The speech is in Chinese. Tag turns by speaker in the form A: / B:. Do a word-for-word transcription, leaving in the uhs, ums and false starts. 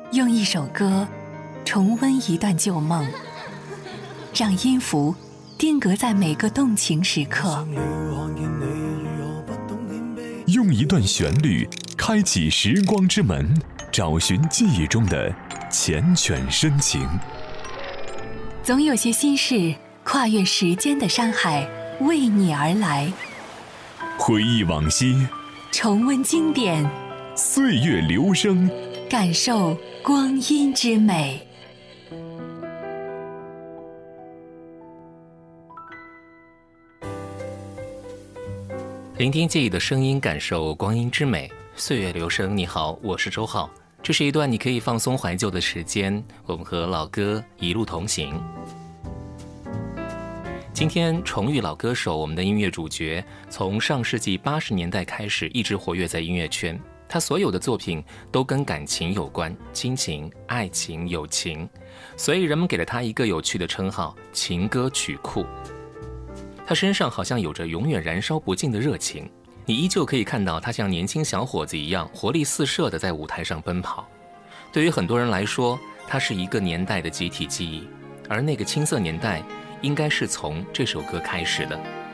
A: 用一首歌重温一段旧梦，让音符定格在每个动情时刻，
B: 用一段旋律开启时光之门，找寻记忆中的缱绻深情。
A: 总有些心事跨越时间的山海，为你而来。
B: 回忆往昔，
A: 重温经典，
B: 岁月流声，
A: 感受光阴之美。
C: 聆听记忆的声音，感受光阴之美。岁月流声，你好，我是周浩。这是一段你可以放松怀旧的时间，我们和老歌一路同行。今天重遇老歌手，我们的音乐主角从上世纪八十年代开始一直活跃在音乐圈，他所有的作品都跟感情有关，亲情、爱情、友情，所以人们给了他一个有趣的称号——情歌曲库。他身上好像有着永远燃烧不尽的热情，你依旧可以看到他像年轻小伙子一样活力四射地在舞台上奔跑。对于很多人来说，他是一个年代的集体记忆，而那个青涩年代应该是从这首歌开始的。